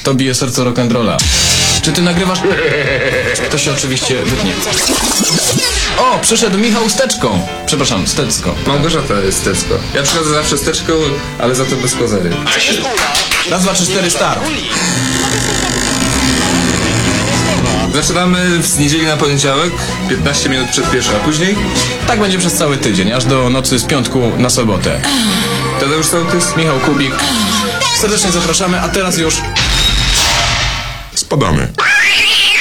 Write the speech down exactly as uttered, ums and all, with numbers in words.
To bije serce rock'n'rolla. Czy ty nagrywasz? To się oczywiście wytnie. O, przyszedł Michał z teczką. Przepraszam, z teczką. Małgorzata jest teczko. Ja przychodzę zawsze z teczką, ale za to bez kozery. Raz, dwa, trzy, cztery, start. Zaczynamy z niedzieli na poniedziałek, piętnaście minut przed pierwszą, a później Tak będzie przez cały tydzień, aż do nocy z piątku na sobotę. Tadeusz Sołtys, Michał Kubik. Serdecznie zapraszamy, a teraz już... Spadamy.